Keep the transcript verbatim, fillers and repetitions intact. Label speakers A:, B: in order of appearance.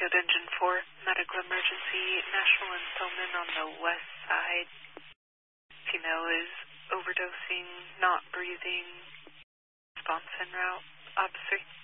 A: Code Engine four, medical emergency, National and Stillman on the west side. Female is overdosing, not breathing, response en route, Ob three.